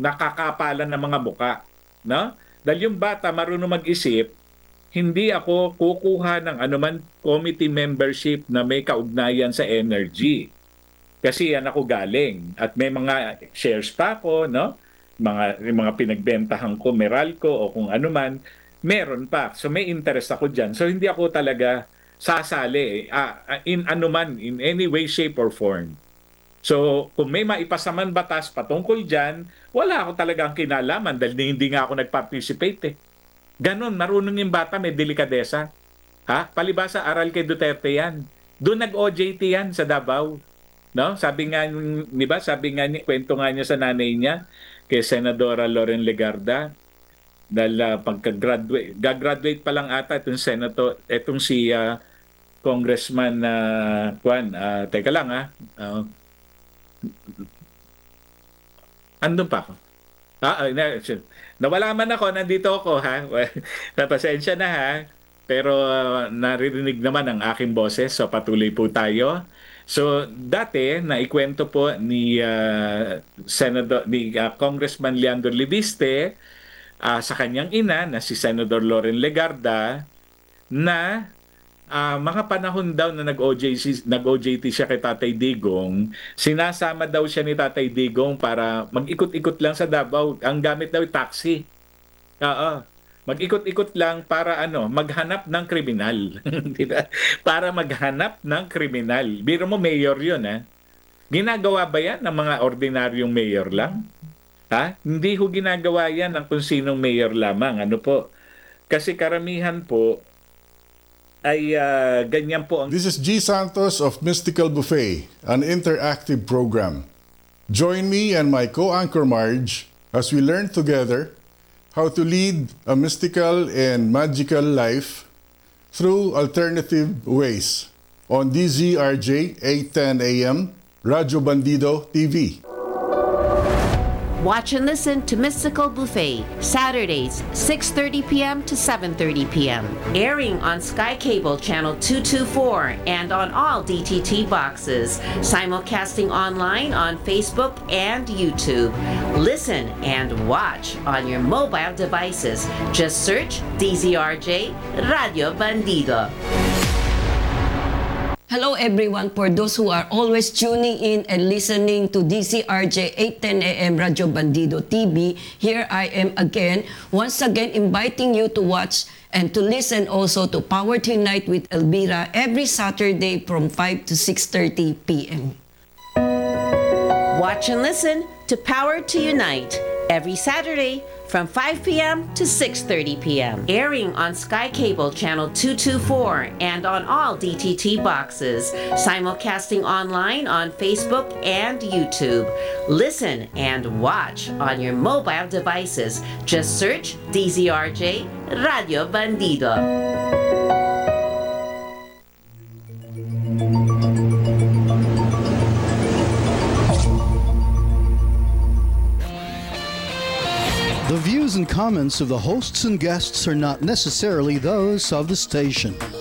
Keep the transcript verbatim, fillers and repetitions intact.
nakakapalan ng mga muka, no? Dahil yung bata marunong mag-isip, hindi ako kukuha ng anuman committee membership na may kaugnayan sa energy. Kasi yan ako galing. At may mga shares pa ako, no? Mga, yung mga pinagbentahan ko, Meralco o kung anuman, meron pa. So may interest ako dyan. So hindi ako talaga sasali uh, in anuman, in any way, shape, or form. So kung may maipasaman batas patungkol dyan, wala ako talagang kinalaman dahil hindi nga ako nag-participate eh. Ganon, marunong yung bata, may delikadesa. Ha? Palibasa, aral kay Duterte yan. Doon nag-O J T yan sa Davao. No? Sabi nga, di ba? Sabi nga niya, kwento nga niya sa nanay niya, kay Senadora Loren Legarda, dahil uh, pagka-graduate, gagraduate pa lang ata itong senator, itong si uh, Congressman uh, Juan, uh, teka lang ha, uh, andun pa ako. Ah, na, nawala man ako, nandito ako ha, napasensya na ha, pero uh, naririnig naman ang aking boses, so patuloy po tayo. So dati naikwento po ni uh, Senador ni uh, Congressman Leandro Libiste uh, sa kanyang ina na si Senador Loren Legarda na uh, mga panahon daw na nag-O J T nag-O J T siya kay Tatay Digong, sinasama daw siya ni Tatay Digong para mag-ikot-ikot lang sa Davao. Ang gamit daw ay taxi. Oo. Mag-ikot-ikot lang para ano, maghanap ng kriminal. Diba? Para maghanap ng kriminal. Biro mo, mayor yun, ha? Ginagawa ba yan ng mga ordinaryong mayor lang? Ha? Hindi ho ginagawa yan ng kung sinong mayor lamang. Ano po? Kasi karamihan po ay uh, ganyan po ang... This is G. Santos of Mystical Buffet, an interactive program. Join me and my co-anchor Marge as we learn together how to lead a mystical and magical life through alternative ways on D Z R J eight ten A M, Radyo Bandido T V. Watch and listen to Mystical Buffet, Saturdays, six thirty p m to seven thirty p m Airing on Sky Cable Channel two twenty-four and on all D T T boxes. Simulcasting online on Facebook and YouTube. Listen and watch on your mobile devices. Just search D Z R J Radio Bandido. Hello everyone, for those who are always tuning in and listening to D Z R J eight ten A M Radyo Bandido T V, here I am again, once again inviting you to watch and to listen also to Power to Unite with Elvira every Saturday from five to six thirty p m Watch and listen to Power to Unite every Saturday from five p m to six thirty p m Airing on Sky Cable Channel two twenty-four and on all D T T boxes. Simulcasting online on Facebook and YouTube. Listen and watch on your mobile devices. Just search D Z R J Radio Bandido. The views and comments of the hosts and guests are not necessarily those of the station.